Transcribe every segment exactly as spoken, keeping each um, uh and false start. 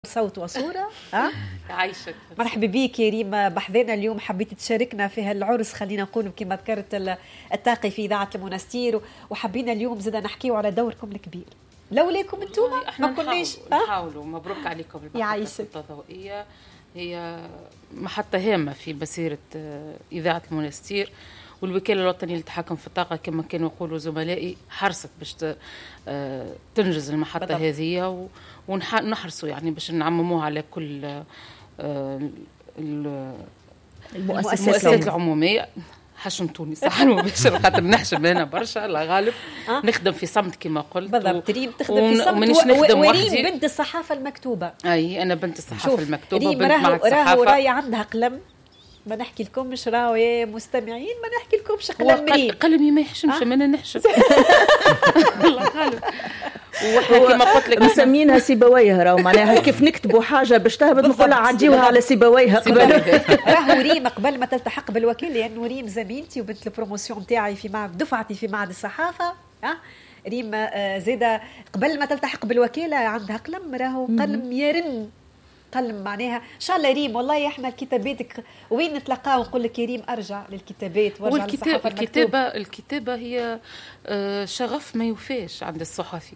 صوت وصورة. ها عايشك مرحبا بيك يا ريم بحذانا اليوم، حبيت تشاركنا في هالعرس، خلينا نقول كما ذكرت التاقي في إذاعة المنستير، وحبينا اليوم زادا نحكيو على دوركم الكبير لولاكم انتوما ما كناش نحاولوا. مبروك عليكم المحطة التضوئية، هي محطة هامة في مسيرة إذاعة المنستير، والوكالة الوطنية للتحكم في الطاقة كما كانوا يقولوا زملائي حرصت باش تنجز المحطة بالضبط. هذه ونحرصوا يعني باش نعمموها على كل المؤسسات العمومية. حشمتوني صح مباشر خاطر نحشم هنا برشا الله غالب. أه؟ نخدم في صمت كما قلت بالضبط. ريم تخدم في صمت و... وريم بنت الصحافة المكتوبة. أي أنا بنت الصحافة المكتوبة. ريم راهو راهو راهي عندها قلم، ما نحكي لكمش راهو يا مستمعين، ما نحكي لكمش قلم ريم. قلمي ما يحشمش. أه؟ ما انا نحشم الله غالب. وحنا كما قلت لك مسمينها سيبويها، راهو معناها كيف نكتبوا حاجه باش تهبط نقولها عديوها على سيبويها قبل. راهو ريم قبل ما تلتحق بالوكيل، لانه ريم زميلتي وبنت البروموسيون تاعي في معهد دفعتي في معهد الصحافه. ها ريم زاده قبل ما تلتحق بالوكاله عندها قلم، راهو قلم يرن قلم معناها ان شاء الله. ريم والله احنا كتاباتك وين نتلقاو، نقول لك يا ريم ارجع للكتابات وارجع للصحافه المكتوبه. الكتابه الكتابه هي شغف ما يوفاش عند الصحفي،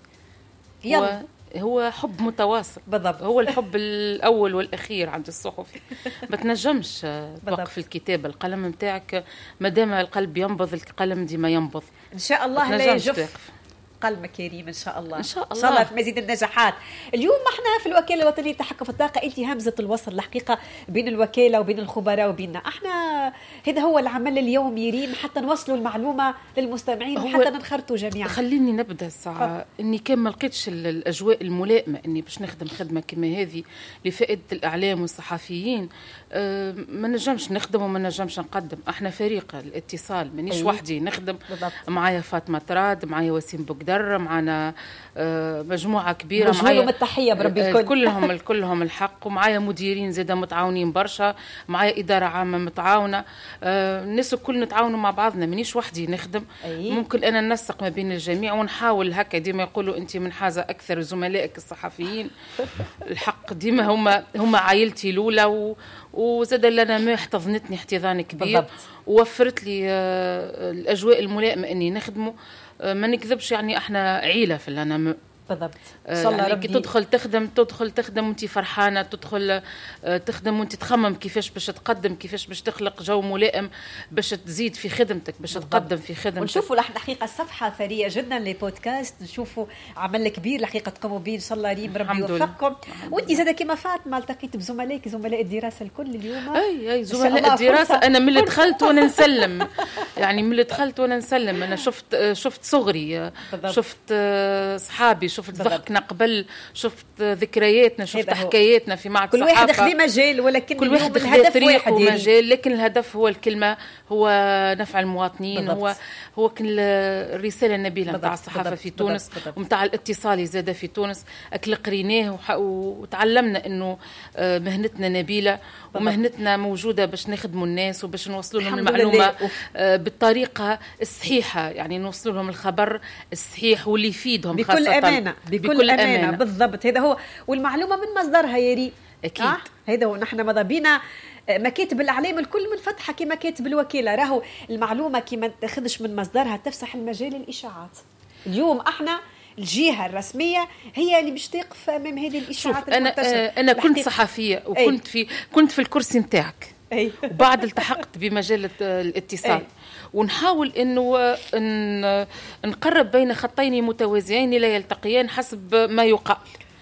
هو هو حب متواصل بالضبط. هو الحب الاول والاخير عند الصحفي. ما تنجمش توقف الكتابه، القلم نتاعك مادام القلب ينبض القلم ديما ينبض ان شاء الله. لا يجف قلبك كريم ان شاء الله. ان شاء الله, إن شاء الله في مزيد النجاحات. اليوم احنا في الوكاله الوطنيه للتحكم في الطاقه، انت همزه الوصل الحقيقه بين الوكاله وبين الخبراء وبيننا احنا. هذا هو العمل اليوم يا ريم، حتى نوصلوا المعلومه للمستمعين وحتى ننخرطوا جميعا. خليني نبدا الساعه اني كان ما لقيتش الاجواء الملائمه اني باش نخدم خدمه كما هذه لفائده الاعلام والصحفيين. أه ما نجمش نخدم وما نجمش نقدم. احنا فريق الاتصال، مانيش أيوه. وحدي نخدم. بالضبط. معايا فاطمه طراد، معايا وسيم بقدر، معنا أه مجموعه كبيره، معايا التحيه بربي الكل. كلهم كلهم الحق، ومعايا مديرين زاده متعاونين برشا، معايا اداره عامه متعاونه. أه الناس الكل نتعاونوا مع بعضنا، مانيش وحدي نخدم. أيه. ممكن انا ننسق ما بين الجميع ونحاول هكا. ديما يقولوا انت من حاجه اكثر زملائك الصحفيين. الحق ديما هما هما عائلتي الاولى، و وزاد لنا ما احتضنتني احتضان كبير. بالضبط. ووفرت لي أه الاجواء الملائمه اني نخدمه. أه ما نكذبش يعني احنا عيله في لنا. بالضبط. ان شاء الله يعني ربي تدخل تخدم تدخل تخدم وانت فرحانه، تدخل تخدم وانت تخمم كيفاش باش تقدم، كيفاش باش تخلق جو ملائم باش تزيد في خدمتك، باش بالضبط. تقدم في خدمتك. ونشوفوا الحقيقه الصفحه ثريه جدا للبودكاست، نشوفوا عمل كبير الحقيقه تقوموا به ان شاء الله. ريم ربي يوفقكم. وانت زاده كما فاطمه التقيت بزملائك زملاء الدراسه الكل اليوم. اي اي زملاء الدراسه. انا من اللي دخلت وانا نسلم يعني من اللي دخلت وانا نسلم. انا شفت شفت صغري بالضبط. شفت اصحابي، شفت ضحكنا قبل، شفت ذكرياتنا، شفت حكاياتنا في معك كل صحافة. واحد خذ مجال، ولكن كل واحد خذ طريق ومجال، لكن الهدف هو الكلمة، هو نفع المواطنين. بالضبط. هو هو كان الرسالة النبيلة نتاع الصحافة في تونس ومتاع الاتصال زادة في تونس. أكل قريناه وتعلمنا إنه مهنتنا نبيلة ومهنتنا موجودة باش نخدموا الناس وباش نوصلوا لهم المعلومة بالطريقة الصحيحة، يعني نوصلوا لهم الخبر الصحيح واللي يفيدهم بكل خاصة أمانة. بكل, بكل أمانة. أمانة بالضبط. هذا هو، والمعلومة من مصدرها يا ريم. أكيد. آه؟ هذا هو. نحن ماذا بينا مكاتب الأعلام الكل منفتحة كما كاتب الوكالة، راهو المعلومة كما تاخذش من مصدرها تفسح المجال للإشاعات. اليوم احنا الجهة الرسمية هي اللي باش تقف أمام هذه الإشاعات المنتشرة. أنا أنا كنت صحفية وكنت في كنت في الكرسي نتاعك. أي. وبعد التحقت بمجال الاتصال. أي. ونحاول انه إن نقرب بين خطين متوازيين لا يلتقيان حسب ما يقال.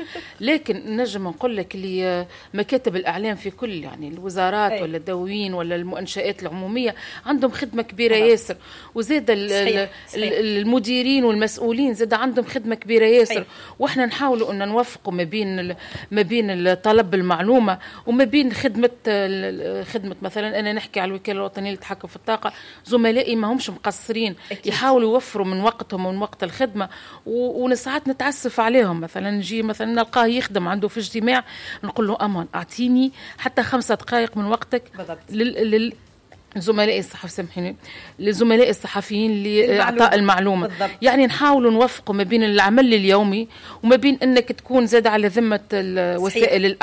لكن نجم نقول لك اللي مكاتب الاعلام في كل يعني الوزارات أي. ولا الدواوين ولا المؤنشآت العموميه عندهم خدمه كبيره أه. ياسر. وزاد صحيح. صحيح. المديرين والمسؤولين زاد عندهم خدمه كبيره ياسر. أي. واحنا نحاولوا ان نوفقوا ما بين ما بين طلب المعلومه وما بين خدمه خدمه مثلا انا نحكي على الوكاله الوطنيه للتحكم في الطاقه. زملائي ما همش مقصرين. أكيد. يحاولوا يوفروا من وقتهم ومن وقت الخدمه، ونساعات نتعسف عليهم. مثلا نجي مثلا نلقاه يخدم عنده في اجتماع، نقول له امان اعطيني حتى خمسة دقائق من وقتك لل, لل... زملائي الصحفيين سامحيني لزملائي الصحفيين لإعطاء المعلومة بالضبط. يعني نحاول نوفق ما بين العمل اليومي وما بين أنك تكون زاد على ذمة الوسائل